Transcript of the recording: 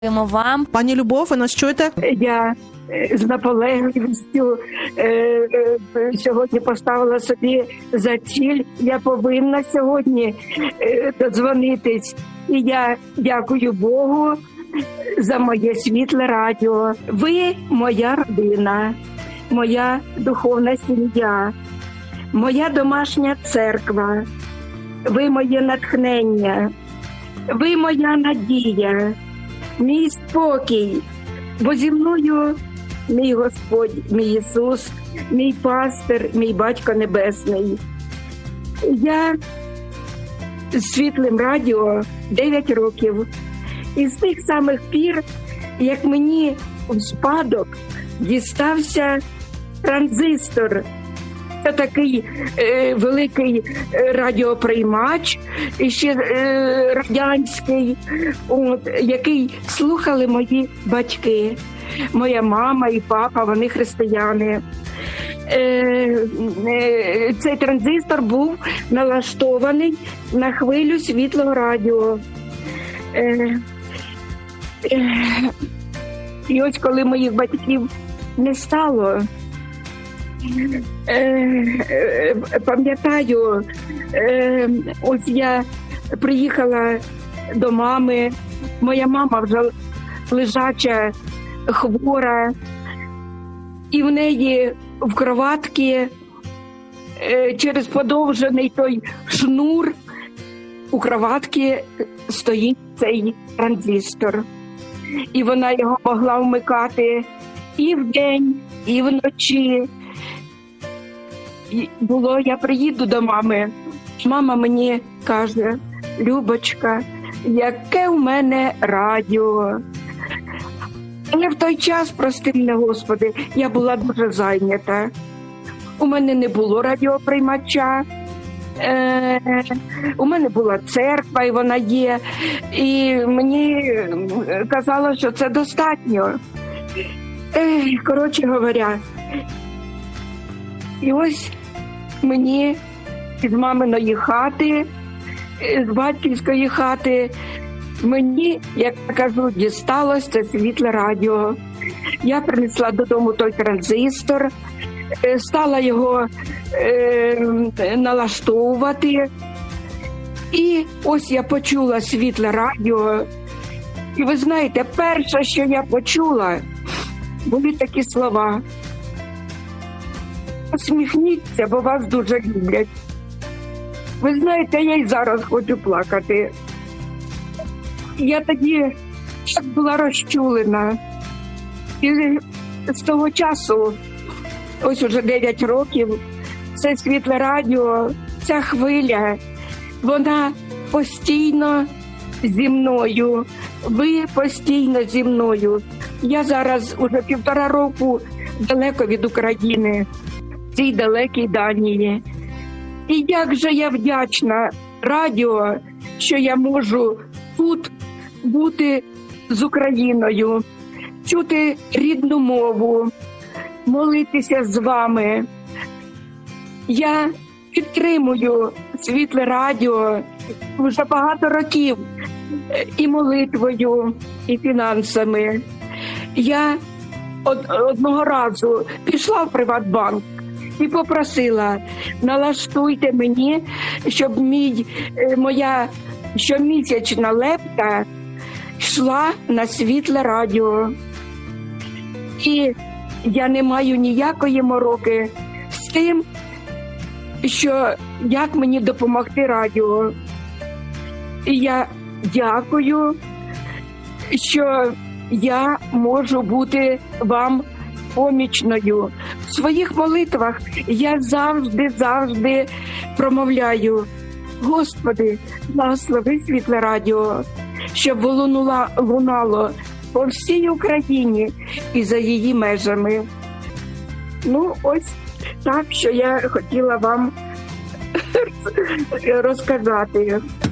Дякуємо вам. Пані Любов, ви нас чуєте? Я з наполегливістю сьогодні поставила собі за ціль. Я повинна сьогодні додзвонитись. І я дякую Богу за моє світле радіо. Ви моя родина, моя духовна сім'я, моя домашня церква. Ви моє натхнення, ви моя надія, мій спокій. Бо зі мною мій Господь, мій Ісус, мій пастир, мій Батько Небесний. Я з світлим радіо 9 років. І з тих самих пір, як мені в спадок дістався транзистор. Це такий великий радіоприймач, ще радянський, який слухали мої батьки. Моя мама і папа, вони християни. Цей транзистор був налаштований на хвилю світлого радіо. І ось коли моїх батьків не стало, пам'ятаю, ось я приїхала до мами, моя мама вже лежача, хвора, і в неї в кроватці через подовжений той шнур у кроватці стоїть цей транзистор. І вона його могла вмикати і вдень, і вночі. І було, я приїду до мами, мама мені каже: Любочка, яке в мене радіо. Але в той час, прости мене, Господи, я була дуже зайнята. У мене не було радіоприймача, у мене була церква, і вона є, і мені казали, що це достатньо. Коротше говоря, і ось мені з маминої хати, з батьківської хати, мені, як я кажу, дісталось це світле радіо. Я принесла додому той транзистор, стала його налаштовувати. І ось я почула світле радіо. І ви знаєте, перше, що я почула, були такі слова: посміхніться, бо вас дуже люблять. Ви знаєте, я й зараз хочу плакати. Я тоді так була розчулена. І з того часу, ось уже 9 років, це світле радіо, ця хвиля, вона постійно зі мною. Ви постійно зі мною. Я зараз уже 1,5 року далеко від України, в цій далекій Данії. І як же я вдячна радіо, що я можу тут бути з Україною, чути рідну мову, молитися з вами. Я підтримую світле радіо вже багато років і молитвою, і фінансами. Я одного разу пішла в Приватбанк і попросила: налаштуйте мені, щоб моя щомісячна лепта йшла на світле радіо. І я не маю ніякої мороки з тим, що як мені допомогти радіо. І я дякую, що я можу бути вам помічною. В своїх молитвах я завжди промовляю: Господи, благослови світле радіо, щоб воно лунало по всій Україні і за її межами. Ну, ось так, що я хотіла вам розказати.